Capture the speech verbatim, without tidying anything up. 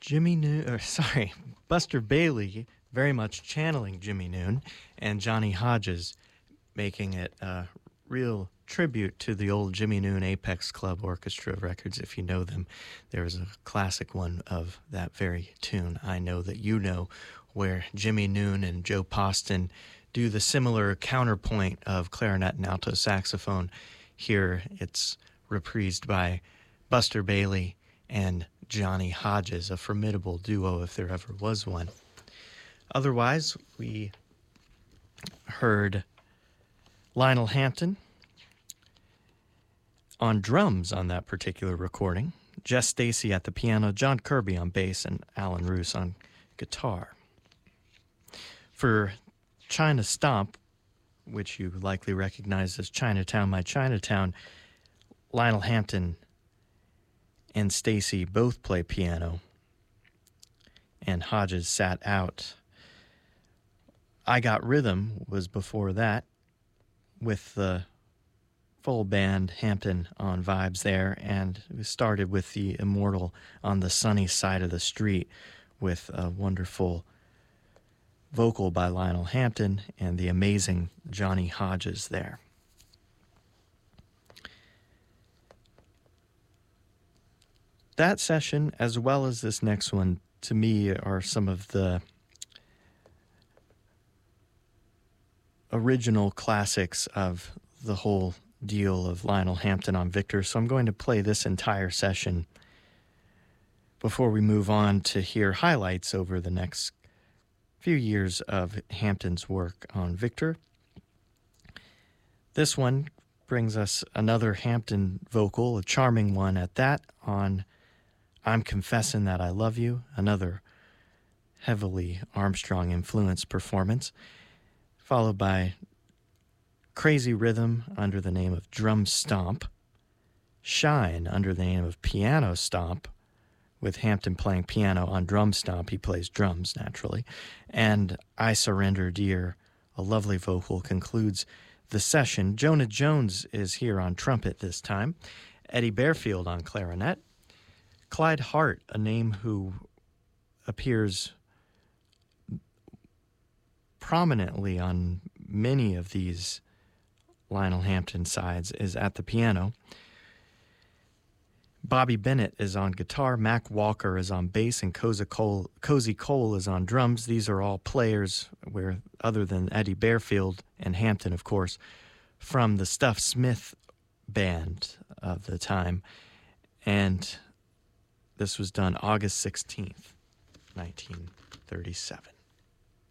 Jimmy Noon, or sorry, Buster Bailey very much channeling Jimmy Noon, and Johnny Hodges making it a real tribute to the old Jimmy Noon Apex Club Orchestra records, if you know them. There was a classic one of that very tune, I Know That You Know, where Jimmy Noon and Joe Poston do the similar counterpoint of clarinet and alto saxophone. Here it's reprised by Buster Bailey and Johnny Hodges, a formidable duo if there ever was one. Otherwise, we heard Lionel Hampton on drums on that particular recording, Jess Stacy at the piano, John Kirby on bass, and Alan Roos on guitar. For China Stomp, which you likely recognize as Chinatown, My Chinatown, Lionel Hampton and Stacy both play piano, and Hodges sat out. I Got Rhythm was before that, with the full band, Hampton on vibes there, and we started with the immortal On the Sunny Side of the Street with a wonderful vocal by Lionel Hampton and the amazing Johnny Hodges there. That session, as well as this next one, to me are some of the original classics of the whole deal of Lionel Hampton on Victor. So I'm going to play this entire session before we move on to hear highlights over the next few years of Hampton's work on Victor. This one brings us another Hampton vocal, a charming one at that, on I'm Confessing That I Love You, another heavily Armstrong-influenced performance, followed by Crazy Rhythm under the name of Drum Stomp, Shine under the name of Piano Stomp, with Hampton playing piano on Drum Stomp. He plays drums, naturally. And I Surrender Dear, a lovely vocal, concludes the session. Jonah Jones is here on trumpet this time, Eddie Bearfield on clarinet, Clyde Hart, a name who appears prominently on many of these Lionel Hampton sides, is at the piano. Bobby Bennett is on guitar, Mac Walker is on bass, and Cozy Cole, Cozy Cole is on drums. These are all players, where other than Eddie Bearfield and Hampton, of course, from the Stuff Smith band of the time. And this was done August sixteenth, nineteen thirty-seven.